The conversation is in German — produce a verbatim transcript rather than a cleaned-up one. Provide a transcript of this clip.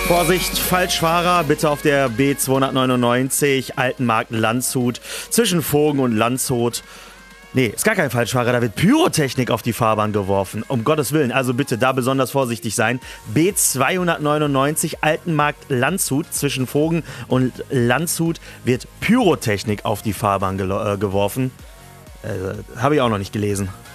Vorsicht, Falschfahrer, bitte auf der B zweihundertneunundneunzig, Altenmarkt, Landshut, zwischen Vogen und Landshut. Nee, ist gar kein Falschfahrer, da wird Pyrotechnik auf die Fahrbahn geworfen. Um Gottes Willen, also bitte da besonders vorsichtig sein. B zweihundertneunundneunzig, Altenmarkt, Landshut, zwischen Vogen und Landshut wird Pyrotechnik auf die Fahrbahn ge- äh, geworfen. Äh, habe ich auch noch nicht gelesen.